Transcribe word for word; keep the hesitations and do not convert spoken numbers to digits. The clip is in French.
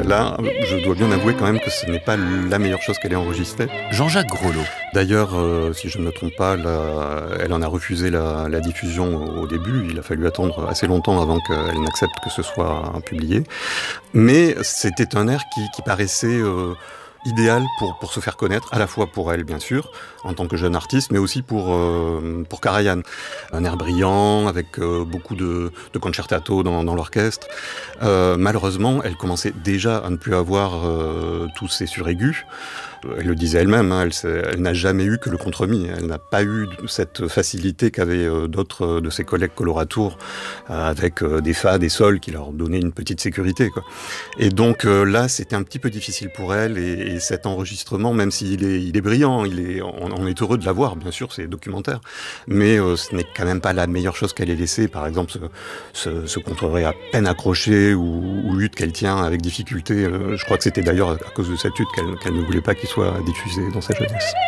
là, je dois bien avouer quand même que ce n'est pas la meilleure chose qu'elle ait enregistrée. Jean-Jacques Grelot. D'ailleurs, euh, si je ne me trompe pas, la, elle en a refusé la, la diffusion au début. Il a fallu attendre assez longtemps avant qu'elle n'accepte que ce soit publié. Mais c'était un air qui, qui paraissait euh, idéal pour, pour se faire connaître, à la fois pour elle, bien sûr, en tant que jeune artiste, mais aussi pour, euh, pour Karajan. Un air brillant, avec euh, beaucoup de, de concertato dans, dans l'orchestre. Euh, malheureusement, elle commençait déjà à ne plus avoir euh, tous ces suraigus. Elle le disait elle-même, hein, elle, elle n'a jamais eu que le contre-mi. Elle n'a pas eu cette facilité qu'avaient euh, d'autres de ses collègues coloratours, euh, avec euh, des fa, des sols qui leur donnaient une petite sécurité, quoi. Et donc euh, là, c'était un petit peu difficile pour elle. Et, et cet enregistrement, même s'il est, il est brillant, il est, on, on est heureux de l'avoir, bien sûr, c'est documentaire. Mais euh, ce n'est quand même pas la meilleure chose qu'elle ait laissée. Par exemple, ce, ce, ce contre-ré à peine accroché ou, ou lutte qu'elle tient avec difficulté. Euh, je crois que c'était d'ailleurs à cause de cette lutte qu'elle, qu'elle ne voulait pas qu'il soit diffusé dans sa jeunesse.